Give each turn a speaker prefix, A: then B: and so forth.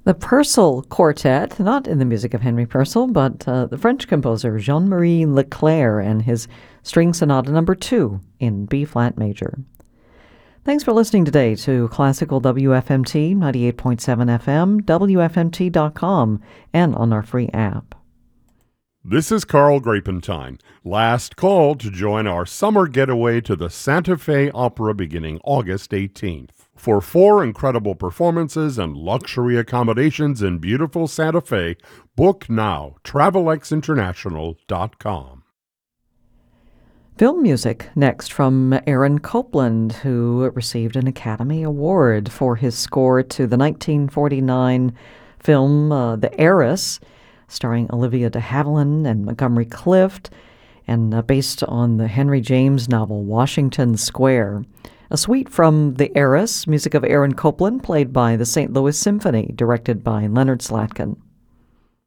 A: The Purcell Quartet, not in the music of Henry Purcell, but the French composer Jean-Marie Leclerc and his String Sonata No. 2 in B-flat major. Thanks for listening today to Classical WFMT 98.7 FM, WFMT.com, and on our free app.
B: This is Carl Grapentine. Last call to join our summer getaway to the Santa Fe Opera beginning August 18th. For 4 incredible performances and luxury accommodations in beautiful Santa Fe, book now, TravelXInternational.com.
A: Film music next from Aaron Copland, who received an Academy Award for his score to the 1949 film The Heiress, starring Olivia de Havilland and Montgomery Clift, and based on the Henry James novel Washington Square. A suite from The Heiress, music of Aaron Copland, played by the St. Louis Symphony, directed by Leonard Slatkin.